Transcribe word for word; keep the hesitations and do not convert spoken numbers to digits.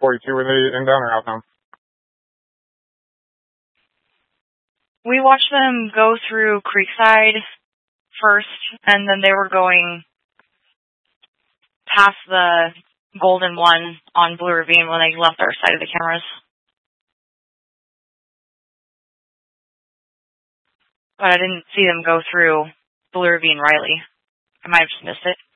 forty-two. Were they inbound or outbound? We watched them go through Creekside first, and then they were going past the Golden One on Blue Ravine when they left our side of the cameras. But I didn't see them go through Blue Ravine Riley. I might have just missed it.